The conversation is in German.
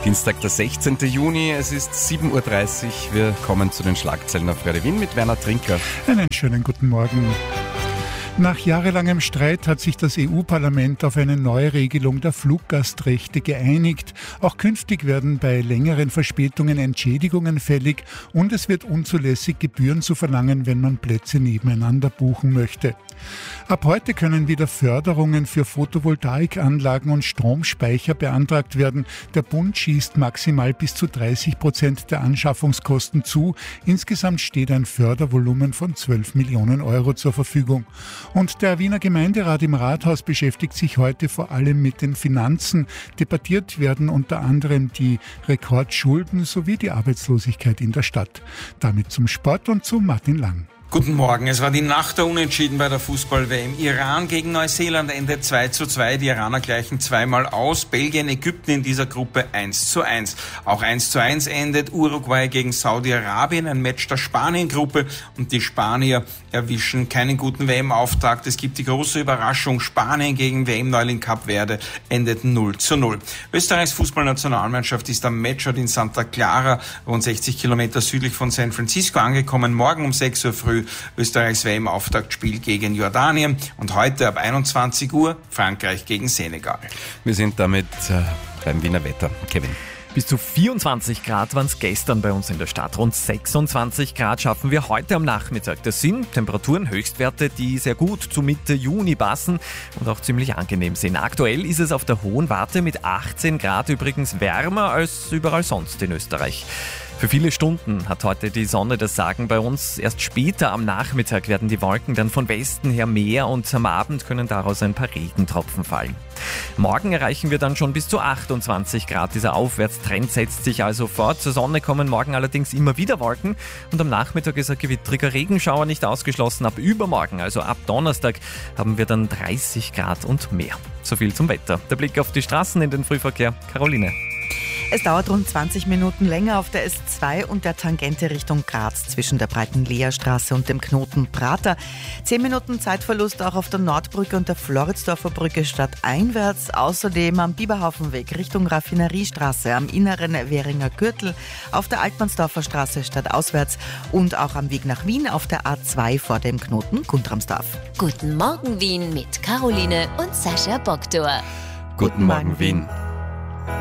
Dienstag, der 16. Juni, es ist 7.30 Uhr. Wir kommen zu den Schlagzeilen auf Radio Wien mit Werner Trinker. Einen schönen guten Morgen. Nach jahrelangem Streit hat sich das EU-Parlament auf eine Neuregelung der Fluggastrechte geeinigt. Auch künftig werden bei längeren Verspätungen Entschädigungen fällig und es wird unzulässig Gebühren zu verlangen, wenn man Plätze nebeneinander buchen möchte. Ab heute können wieder Förderungen für Photovoltaikanlagen und Stromspeicher beantragt werden. Der Bund schießt maximal bis zu 30% der Anschaffungskosten zu. Insgesamt steht ein Fördervolumen von 12 Millionen Euro zur Verfügung. Und der Wiener Gemeinderat im Rathaus beschäftigt sich heute vor allem mit den Finanzen. Debattiert werden unter anderem die Rekordschulden sowie die Arbeitslosigkeit in der Stadt. Damit zum Sport und zu Martin Lang. Guten Morgen. Es war die Nacht der Unentschieden bei der Fußball-WM. Iran gegen Neuseeland endet 2:2. Die Iraner gleichen zweimal aus. Belgien, Ägypten in dieser Gruppe 1:1. Auch 1:1 endet Uruguay gegen Saudi-Arabien, ein Match der Spanien-Gruppe. Und die Spanier erwischen keinen guten WM-Auftakt. Es gibt die große Überraschung. Spanien gegen WM-Neuling Kap Verde endet 0:0. Österreichs Fußballnationalmannschaft ist am Matchort in Santa Clara, rund 60 Kilometer südlich von San Francisco, angekommen. Morgen um 6 Uhr früh Österreichs WM-Auftaktspiel gegen Jordanien und heute ab 21 Uhr Frankreich gegen Senegal. Wir sind damit beim Wiener Wetter. Kevin. Bis zu 24 Grad waren es gestern bei uns in der Stadt. Rund 26 Grad schaffen wir heute am Nachmittag. Das sind Temperaturen, Höchstwerte, die sehr gut zu Mitte Juni passen und auch ziemlich angenehm sind. Aktuell ist es auf der Hohen Warte mit 18 Grad übrigens wärmer als überall sonst in Österreich. Für viele Stunden hat heute die Sonne das Sagen bei uns. Erst später am Nachmittag werden die Wolken dann von Westen her mehr und am Abend können daraus ein paar Regentropfen fallen. Morgen erreichen wir dann schon bis zu 28 Grad. Dieser Aufwärtstrend setzt sich also fort. Zur Sonne kommen morgen allerdings immer wieder Wolken und am Nachmittag ist ein gewittriger Regenschauer nicht ausgeschlossen. Ab übermorgen, also ab Donnerstag, haben wir dann 30 Grad und mehr. So viel zum Wetter. Der Blick auf die Straßen in den Frühverkehr. Caroline. Es dauert rund 20 Minuten länger auf der S2 und der Tangente Richtung Graz zwischen der breiten Leerstraße und dem Knoten Prater. 10 Minuten Zeitverlust auch auf der Nordbrücke und der Floridsdorfer Brücke stadteinwärts. Außerdem am Biberhaufenweg Richtung Raffineriestraße, am inneren Währinger Gürtel, auf der Altmannsdorfer Straße stadtauswärts und auch am Weg nach Wien auf der A2 vor dem Knoten Guntramsdorf. Guten Morgen Wien mit Caroline und Sascha Boktor. Guten Morgen Wien.